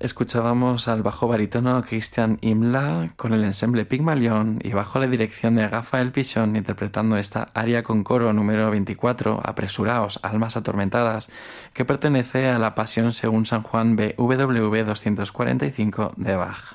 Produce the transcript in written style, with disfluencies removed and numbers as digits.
Escuchábamos al bajo barítono Christian Imla con el ensemble Pygmalion y bajo la dirección de Rafael Pichón interpretando esta aria con coro número 24, Apresuraos, almas atormentadas, que pertenece a la Pasión según San Juan BWV 245 de Bach.